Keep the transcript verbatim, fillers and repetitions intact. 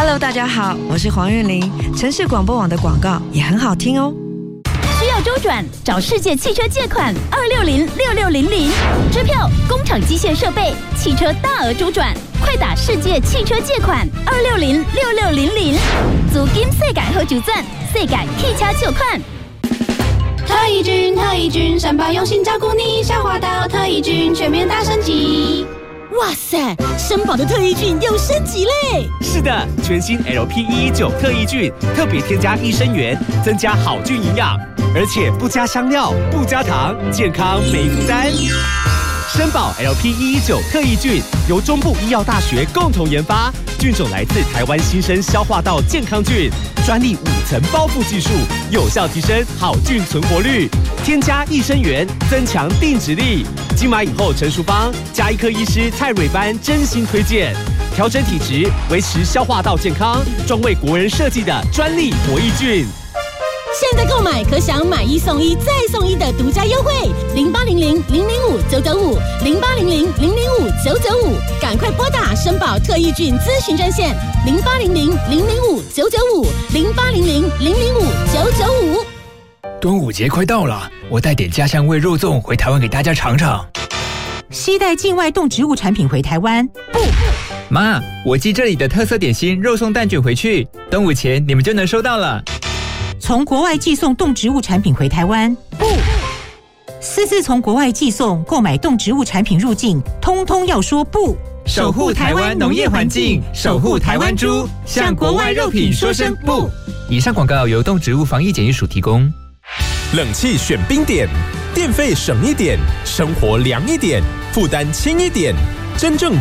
Hello， 大家好，我是黄韵玲。城市广播网的广告也很好听哦。 需要周转，找世界汽车借款二六零六六零零。支票、工厂机械设备、汽车大额周转，快打世界汽车借款二六零六六零零。租金世界好就赚，世界汽车借款。 特一君，特一君，申报用心照顾你，消化道特一君全面大升级。 哇塞，申宝的特异菌又升级嘞！ 是的，全新 L P 一一九特异菌特别添加益生元，增加好菌营养，而且不加香料，不加糖，健康没负担。申宝 L P 一一九特异菌由中部医药大学共同研发，菌种来自台湾新生消化道健康菌，专利五层包覆技术，有效提升好菌存活率。添加益生元，增强定植力。经买以后陈淑芳、加医科医师蔡蕊班真心推荐，调整体质，维持消化道健康，专为国人设计的专利活益菌。 现在购买可享买一送一再送一的独家优惠，零八零零零零五九九五，零八零零零零五九九五，赶快拨打申宝特异菌咨询专线零八零零零零五九九五，零八零零零零五九九五。 端午节快到了，我带点家乡味肉粽回台湾给大家尝尝。 携带境外动植物产品回台湾，不。 妈，我寄这里的特色点心肉松蛋卷回去，端午前你们就能收到了。 从国外寄送动植物产品回台湾，不。私自从国外寄送、购买动植物产品入境，通通要说不。 守护台湾农业环境，守护台湾猪，向国外肉品说声不。以上广告由动植物防疫检疫署提供。 冷气选冰点，电费省一点，生活凉一点，负担轻一点，真正